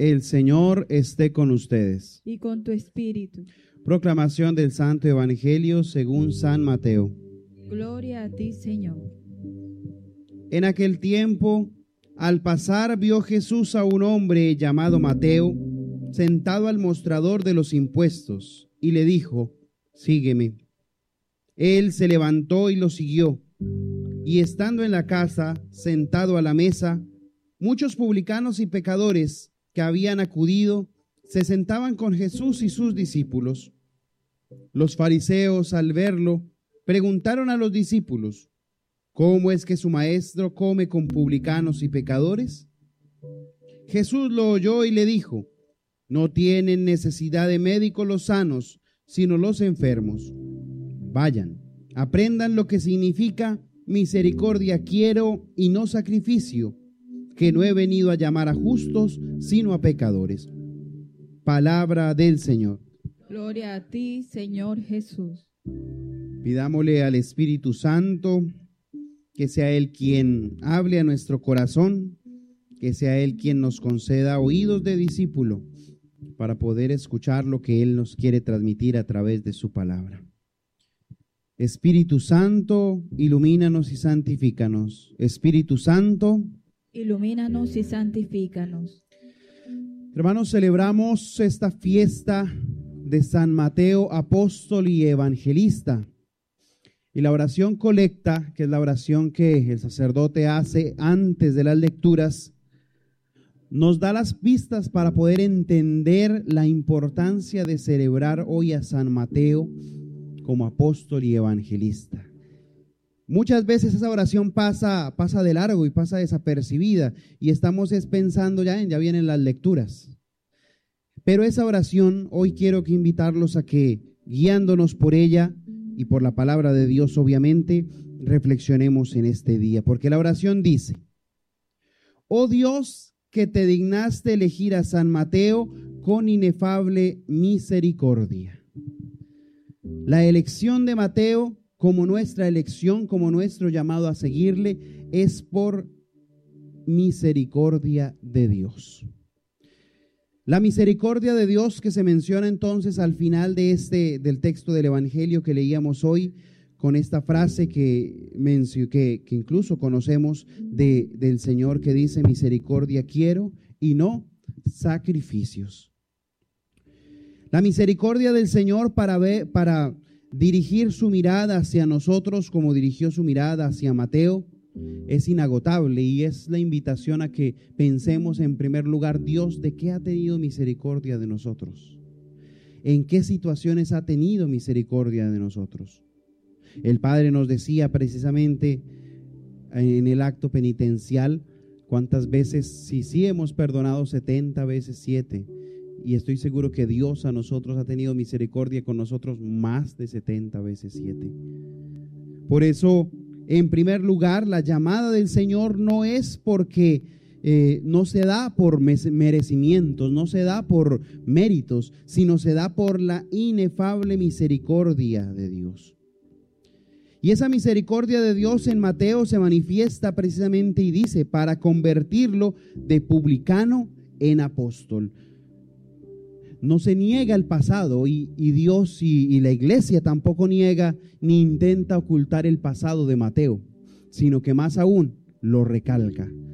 El Señor esté con ustedes. Y con tu espíritu. Proclamación del Santo Evangelio según San Mateo. Gloria a ti, Señor. En aquel tiempo, al pasar, vio Jesús a un hombre llamado Mateo, sentado al mostrador de los impuestos, y le dijo: sígueme. Él se levantó y lo siguió, y estando en la casa, sentado a la mesa, muchos publicanos y pecadores que habían acudido se sentaban con Jesús y sus discípulos. Los fariseos, al verlo, preguntaron a los discípulos: ¿cómo es que su maestro come con publicanos y pecadores? Jesús lo oyó y le dijo: no tienen necesidad de médicos los sanos, sino los enfermos. Vayan, aprendan lo que significa misericordia quiero y no sacrificio, que no he venido a llamar a justos, sino a pecadores. Palabra del Señor. Gloria a ti, Señor Jesús. Pidámosle al Espíritu Santo que sea Él quien hable a nuestro corazón, que sea Él quien nos conceda oídos de discípulo para poder escuchar lo que Él nos quiere transmitir a través de su palabra. Espíritu Santo, ilumínanos y santifícanos. Espíritu Santo, ilumínanos y santifícanos. Hermanos, celebramos esta fiesta de San Mateo, apóstol y evangelista. Y la oración colecta, que es la oración que el sacerdote hace antes de las lecturas, nos da las pistas para poder entender la importancia de celebrar hoy a San Mateo como apóstol y evangelista. Muchas veces esa oración pasa de largo y pasa desapercibida y estamos pensando ya vienen las lecturas. Pero esa oración hoy quiero que invitarlos a que, guiándonos por ella y por la palabra de Dios obviamente, reflexionemos en este día. Porque la oración dice: oh Dios, que te dignaste elegir a San Mateo con inefable misericordia. La elección de Mateo, como nuestra elección, como nuestro llamado a seguirle, es por misericordia de Dios. La misericordia de Dios que se menciona entonces al final del texto del Evangelio que leíamos hoy, con esta frase que incluso conocemos del Señor, que dice: misericordia quiero y no sacrificios. La misericordia del Señor para dirigir su mirada hacia nosotros, como dirigió su mirada hacia Mateo, es inagotable, y es la invitación a que pensemos en primer lugar: Dios, ¿de qué ha tenido misericordia de nosotros? ¿En qué situaciones ha tenido misericordia de nosotros? El Padre nos decía precisamente en el acto penitencial cuántas veces, sí hemos perdonado 70 veces 7, y estoy seguro que Dios a nosotros ha tenido misericordia con nosotros más de 70 veces 7. Por eso, en primer lugar, la llamada del Señor no es porque no se da por merecimientos, no se da por méritos, sino se da por la inefable misericordia de Dios. Y esa misericordia de Dios en Mateo se manifiesta precisamente y dice: para convertirlo de publicano en apóstol. No se niega el pasado y Dios y la iglesia tampoco niega ni intenta ocultar el pasado de Mateo, sino que más aún lo recalca.